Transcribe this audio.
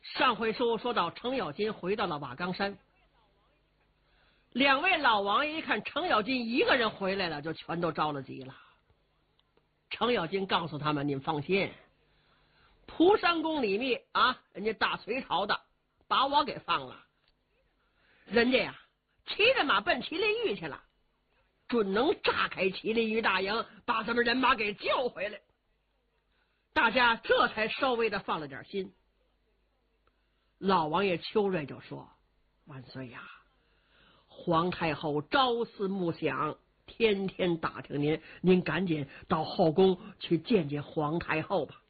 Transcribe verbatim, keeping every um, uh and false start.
上回书说到程咬金回到了瓦岗山，两位老王爷一看程咬金一个人回来了，就全都着了急了。程咬金告诉他们：“您放心，蒲山公李密啊，人家大隋朝的，把我给放了。人家呀，骑着马奔麒麟峪去了，准能炸开麒麟峪大营，把咱们人马给救回来。”大家这才稍微的放了点心。老王爷邱瑞就说：“万岁呀，皇太后朝思暮想，天天打听您，您赶紧到后宫去见见皇太后吧。”